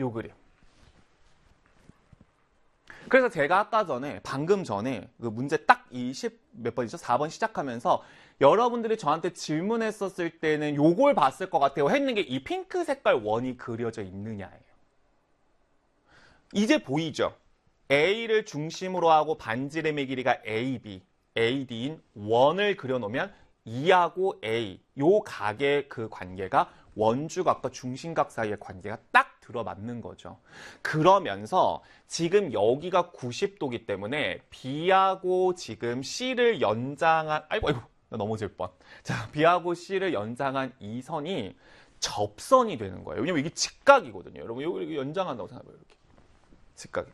요 그림. 그래서 제가 아까 전에, 방금 전에 그 문제 딱 이 몇 번이죠? 4번 시작하면서 여러분들이 저한테 질문했었을 때는 요걸 봤을 것 같아요 했는 게 이 핑크 색깔 원이 그려져 있느냐예요. 이제 보이죠? A를 중심으로 하고 반지름의 길이가 AB, AD인 원을 그려놓으면 E하고 A, 요 각의 그 관계가 원주각과 중심각 사이의 관계가 딱 들어맞는 거죠. 그러면서 지금 여기가 90도기 때문에 B하고 지금 C를 연장한, 아이고, 나 넘어질 뻔. 자, B하고 C를 연장한 이 선이 접선이 되는 거예요. 왜냐면 이게 직각이거든요. 여러분, 여기 연장한다고 생각해봐요. 이렇게. 직각.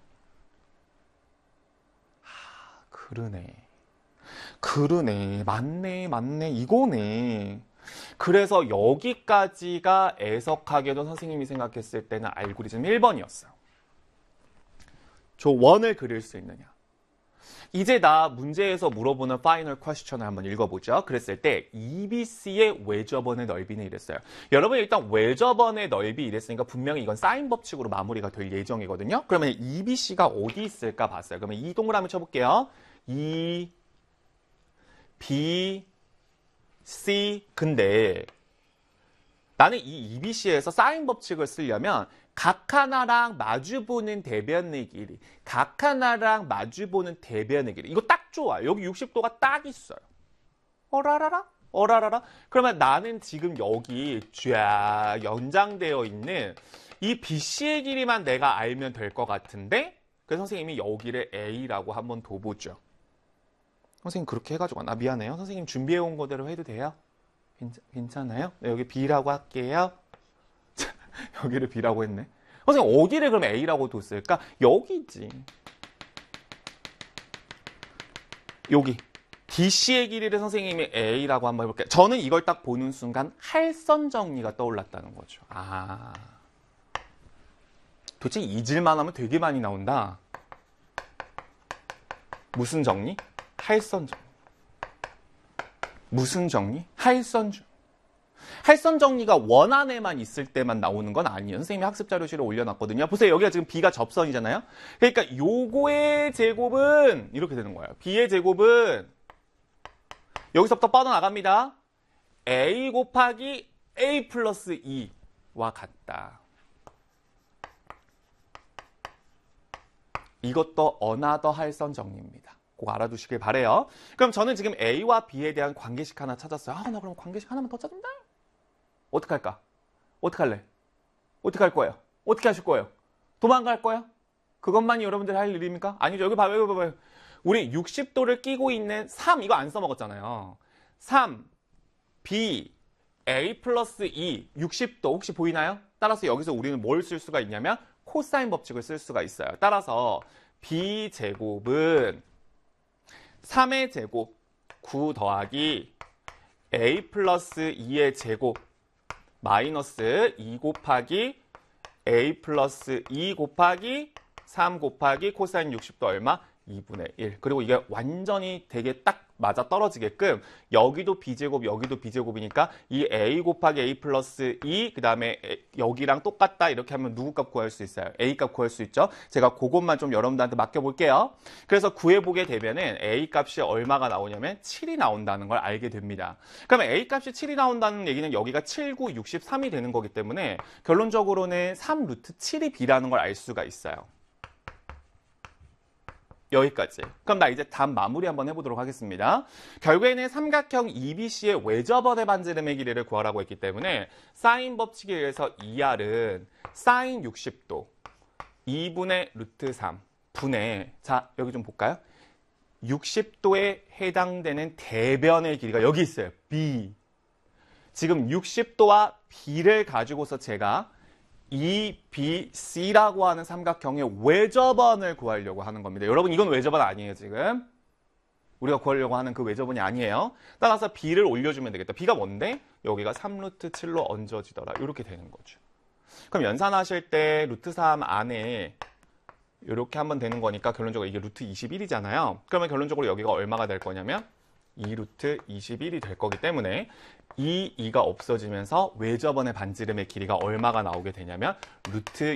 그러네. 맞네. 이거네. 그래서 여기까지가 애석하게도 선생님이 생각했을 때는 알고리즘 1번이었어요. 저 원을 그릴 수 있느냐. 이제 나 문제에서 물어보는 파이널 퀘스천을 한번 읽어보죠. 그랬을 때 EBC의 외접원의 넓이는 이랬어요. 여러분 일단 외접원의 넓이 이랬으니까 분명히 이건 사인 법칙으로 마무리가 될 예정이거든요. 그러면 EBC가 어디 있을까 봤어요. 그러면 이 동그라미 쳐볼게요. E, B, C. 근데 나는 이 EBC에서 사인 법칙을 쓰려면 각 하나랑 마주보는 대변의 길이, 각 하나랑 마주보는 대변의 길이. 이거 딱 좋아요. 여기 60도가 딱 있어요. 어라라라. 그러면 나는 지금 여기 쫙 연장되어 있는 이 BC의 길이만 내가 알면 될 것 같은데, 그래서 선생님이 여기를 A라고 한번 둬보죠. 선생님 그렇게 해가지고, 나 미안해요. 선생님 준비해온 거대로 해도 돼요? 괜찮아요? 네, 여기 B라고 할게요. 여기를 B라고 했네. 선생님 어디를 그럼 A라고 뒀을까? 여기지. 여기. DC의 길이를 선생님이 A라고 한번 해볼게요. 저는 이걸 딱 보는 순간 할선 정리가 떠올랐다는 거죠. 아. 도대체 잊을만 하면 되게 많이 나온다. 무슨 정리? 할선 정리. 무슨 정리? 할선 정리. 할선 정리가 원 안에만 있을 때만 나오는 건 아니에요. 선생님이 학습 자료실에 올려놨거든요. 보세요. 여기가 지금 B가 접선이잖아요. 그러니까 요거의 제곱은 이렇게 되는 거예요. B의 제곱은 여기서부터 뻗어나갑니다. A 곱하기 A 플러스 2와 같다. 이것도 another 할선 정리입니다. 꼭 알아두시길 바래요. 그럼 저는 지금 A와 B에 대한 관계식 하나 찾았어요. 나 그럼 관계식 하나만 더 찾는다? 어떻게 할까? 어떻게 할래? 어떻게 할 거예요? 어떻게 하실 거예요? 도망갈 거예요? 그것만이 여러분들이 할 일입니까? 아니죠. 여기 봐봐요. 우리 60도를 끼고 있는 3, 이거 안 써먹었잖아요. 3, B, A 플러스 2, 60도 혹시 보이나요? 따라서 여기서 우리는 뭘 쓸 수가 있냐면 코사인 법칙을 쓸 수가 있어요. 따라서 B 제곱은 3의 제곱 9 더하기 A 플러스 2의 제곱 마이너스 2 곱하기 A 플러스 2 곱하기 3 곱하기 코사인 60도 얼마? 2분의 1. 그리고 이게 완전히 되게 딱 맞아 떨어지게끔 여기도 B제곱 여기도 B제곱이니까 이 A 곱하기 A 플러스 2 그 다음에 여기랑 똑같다 이렇게 하면 누구 값 구할 수 있어요? A 값 구할 수 있죠? 제가 그것만 좀 여러분들한테 맡겨볼게요. 그래서 구해보게 되면은 A 값이 얼마가 나오냐면 7이 나온다는 걸 알게 됩니다. 그러면 A 값이 7이 나온다는 얘기는 여기가 7, 9, 63이 되는 거기 때문에 결론적으로는 3 루트 7이 B라는 걸 알 수가 있어요. 여기까지. 그럼 나 이제 답 마무리 한번 해보도록 하겠습니다. 결국에는 삼각형 EBC의 외접원의 반지름의 길이를 구하라고 했기 때문에 사인 법칙에 의해서 ER은 사인 60도 2분의 루트 3 분의, 자 여기 좀 볼까요? 60도에 해당되는 대변의 길이가 여기 있어요. B. 지금 60도와 B를 가지고서 제가 EBC라고 하는 삼각형의 외접원을 구하려고 하는 겁니다. 여러분 이건 외접원 아니에요 지금. 우리가 구하려고 하는 그 외접원이 아니에요. 따라서 B를 올려주면 되겠다. B가 뭔데? 여기가 3루트 7로 얹어지더라. 이렇게 되는 거죠. 그럼 연산하실 때 루트 3 안에 이렇게 한번 되는 거니까 결론적으로 이게 루트 21이잖아요. 그러면 결론적으로 여기가 얼마가 될 거냐면 2루트 21이 될 거기 때문에 이 2가 없어지면서 외접원의 반지름의 길이가 얼마가 나오게 되냐면 루트